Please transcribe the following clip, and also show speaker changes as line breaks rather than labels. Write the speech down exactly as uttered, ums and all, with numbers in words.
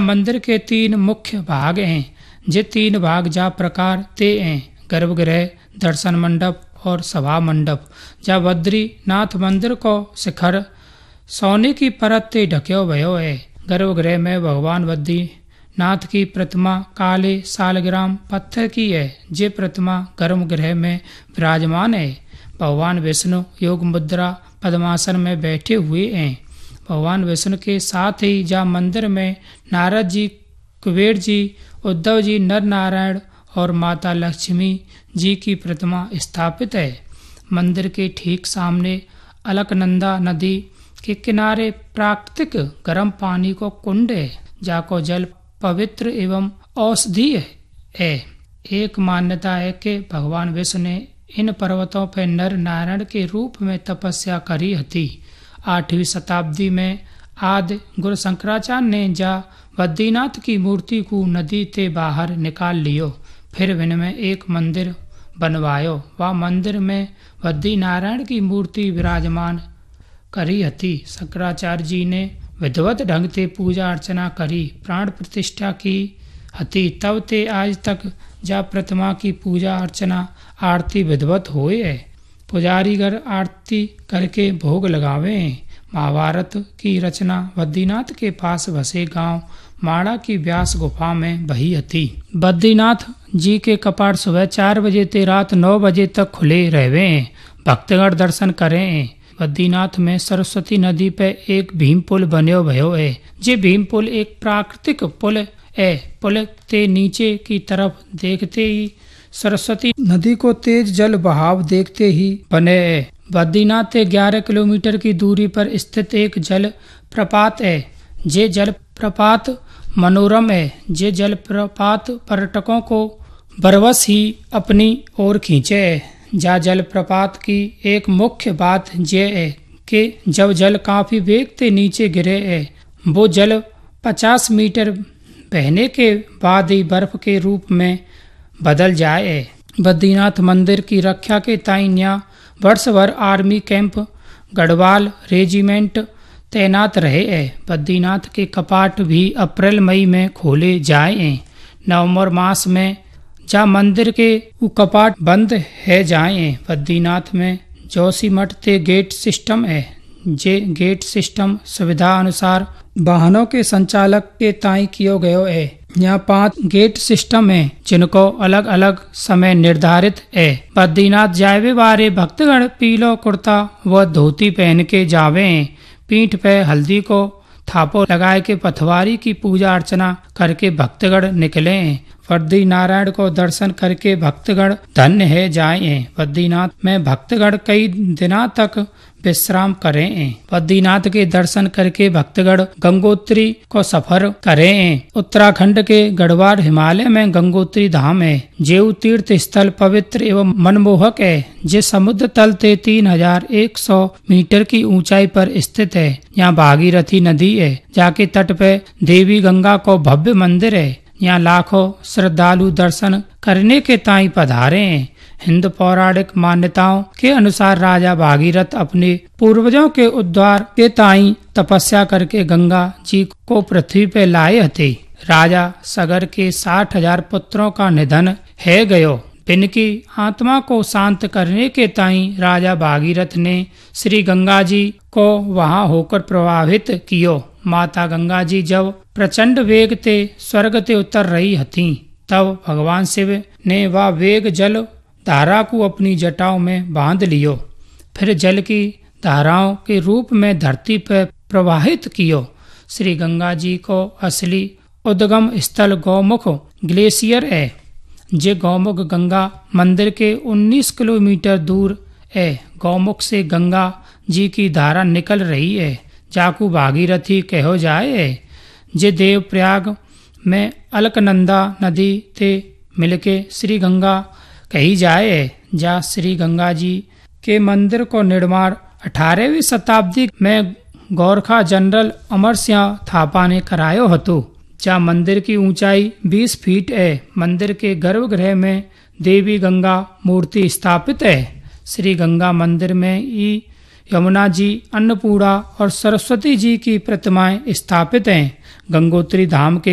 मंदिर के तीन मुख्य भाग हैं। जे तीन भाग जा प्रकार ते हैं गर्भगृह, दर्शन मंडप और सभा मंडप। जा बद्रीनाथ मंदिर को शिखर सोने की परत ते ढक्यो भयो है। गर्भगृह में भगवान बद्रीनाथ की प्रतिमा काले सालग्राम पत्थर की है। जे प्रतिमा गर्भगृह में विराजमान है। भगवान विष्णु योग मुद्रा पद्मासन में बैठे हुए हैं। भगवान विष्णु के साथ ही जा मंदिर में नारद जी, कुबेर जी, उद्धव जी, नर नारायण और माता लक्ष्मी जी की प्रतिमा स्थापित है। मंदिर के ठीक सामने अलकनंदा नदी के किनारे प्राकृतिक गर्म पानी को कुंड है, जाको जल पवित्र एवं औषधीय है। एक मान्यता है कि भगवान विष्णु ने इन पर्वतों पर नर नारायण के रूप में तपस्या करी थी। आठवीं शताब्दी में आदि गुरु शंकराचार्य ने जा बद्रीनाथ की मूर्ति को नदी ते बाहर निकाल लियो, फिर इनमें एक मंदिर बनवायो। वह मंदिर में बद्री नारायण की मूर्ति विराजमान करी हती। शंकराचार्य जी ने विधिवत ढंग से पूजा अर्चना करी, प्राण प्रतिष्ठा की हती। तब ते आज तक जा प्रतिमा की पूजा अर्चना आरती विधिवत होए है। पुजारीगर आरती करके भोग लगावे हैं। महाभारत की रचना बद्रीनाथ के पास बसे गांव माड़ा की व्यास गुफा में बही हती। बद्रीनाथ जी के कपाट सुबह चार बजे ते रात नौ बजे तक खुले रहवे हैं। भक्तगण दर्शन करे हैं। बद्रीनाथ में सरस्वती नदी पे एक भीम पुल बन्यो भयो है। जे भीम पुल एक प्राकृतिक पुल है। पुल ते नीचे की तरफ देखते ही सरस्वती नदी को तेज जल बहाव देखते ही बने है। बद्रीनाथ से ग्यारह किलोमीटर की दूरी पर स्थित एक जल प्रपात है। जे जल प्रपात मनोरम है। जे जल प्रपात पर्यटकों को बरवस ही अपनी ओर खींचे है। जा जल प्रपात की एक मुख्य बात यह है कि जब जल काफी वेग से नीचे गिरे है, वो जल पचास मीटर बहने के बाद ही बर्फ के रूप में बदल जाए है। बद्रीनाथ मंदिर की रक्षा के ताईं यहाँ वर्ष भर आर्मी कैंप गढ़वाल रेजिमेंट तैनात रहे हैं। बद्रीनाथ के कपाट भी अप्रैल मई में खोले जाए हैं। नवंबर मास में जा मंदिर के वो कपाट बंद है जाए हैं। बद्रीनाथ में जोशीमठ ते गेट सिस्टम है। जे गेट सिस्टम सुविधा अनुसार वाहनों के संचालक के ताई कियो गयो है। यहाँ पांच गेट सिस्टम है जिनको अलग अलग समय निर्धारित है। बद्रीनाथ जावे वाले भक्तगण पीलो कुर्ता व धोती पहन के जावे हैं। पीठ पे हल्दी को थापो लगाए के पथवारी की पूजा अर्चना करके भक्तगण निकले हैं। बद्री नारायण को दर्शन करके भक्तगण धन्य है जाए हैं। बद्रीनाथ में भक्तगण कई दिनों तक विश्राम करें हैं। बद्रीनाथ के दर्शन करके भक्तगण गंगोत्री को सफर करें हैं। उत्तराखंड के गढ़वाल हिमालय में गंगोत्री धाम है। जेऊ तीर्थ स्थल पवित्र एवं मनमोहक है। जे समुद्र तल से तीन हजार एक सौ मीटर की ऊंचाई पर स्थित है। यहाँ भागीरथी नदी है। जाके तट पे देवी गंगा को भव्य मंदिर है। यहाँ लाखों श्रद्धालु दर्शन करने के ताई पधारे हैं। हिंदू पौराणिक मान्यताओं के अनुसार राजा भागीरथ अपने पूर्वजों के उद्धार के ताई तपस्या करके गंगा जी को पृथ्वी पे लाए थे। राजा सगर के साठ हजार पुत्रों का निधन है गयो। इनकी आत्मा को शांत करने के ताई राजा भागीरथ ने श्री गंगा जी को वहां होकर प्रभावित कियो। माता गंगा जी जब प्रचंड वेग ते स्वर्ग ते उतर रही हथी, तब भगवान शिव ने वह वेग जल धारा को अपनी जटाओं में बांध लियो। फिर जल की धाराओं के रूप में धरती पर प्रवाहित कियो। श्री गंगा जी को असली उद्गम स्थल गौमुख ग्लेशियर है। जे गौमुख गंगा मंदिर के उन्नीस किलोमीटर दूर है। गौमुख से गंगा जी की धारा निकल रही है, जाकू भागीरथी कहो जाए है। जे देवप्रयाग में अलकनंदा नदी ते मिलके श्री गंगा कही जाए है। जा श्री गंगा जी के मंदिर को निर्माण अठारहवीं शताब्दी में गोरखा जनरल अमर सिंह थापा ने करायो हतो। जा मंदिर की ऊंचाई बीस फीट है। मंदिर के गर्भगृह में देवी गंगा मूर्ति स्थापित है। श्री गंगा मंदिर में ही यमुना जी, अन्नपूर्णा और सरस्वती जी की प्रतिमाएं स्थापित हैं। गंगोत्री धाम के